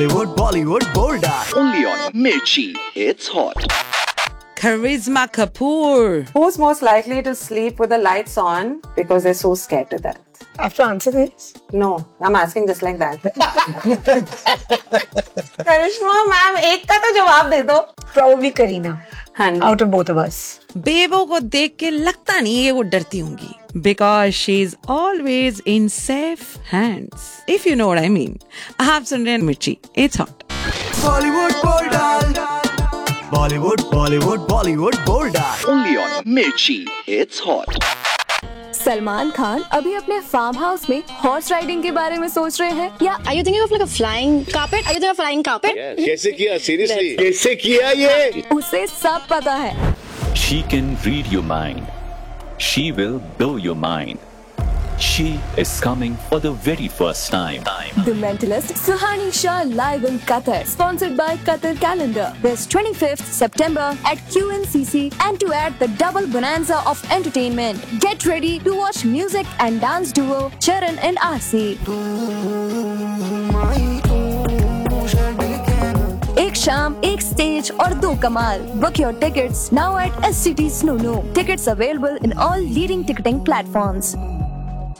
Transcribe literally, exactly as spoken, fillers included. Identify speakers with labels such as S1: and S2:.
S1: Bollywood, Bollywood, bolda.
S2: Only on Mirchi. It's hot.
S3: Karisma Kapoor.
S4: Who's most likely to sleep with the lights on because they're so scared to death?
S5: I have to answer this?
S4: No, I'm asking just like that. Karishma ma'am एक का तो जवाब दे दो.
S5: Probably Kareena.
S4: हाँ.
S5: Out of both of us.
S3: बेबो को देख के लगता नहीं है वो डरती होंगी. Because she's always in safe hands. If you know what I mean. आप सुन रहे हैं मिर्ची. It's hot.
S1: Bollywood, bolda. Bollywood, Bollywood, Bollywood, bolda.
S2: Only on Mirchi. It's hot.
S6: Salman Khan अभी अपने फार्म हाउस में हॉर्स राइडिंग के बारे में सोच रहे हैं या
S7: Are you thinking of like a flying carpet? Are you thinking of a flying carpet?
S8: Yes. कैसे किया? Seriously? कैसे किया ये?
S6: उसे सब पता है.
S9: She can read your mind. She will blow your mind. She is coming for the very first time.
S6: The Mentalist Suhani Shah live in Qatar, sponsored by Qatar Calendar. This twenty-fifth September at Q N C C, and to add the double bonanza of entertainment. Get ready to watch music and dance duo Charan and Aarsi. एक शाम, एक stage और दो कमाल. Book your tickets now at S C T Snoo. Tickets available in all leading ticketing platforms.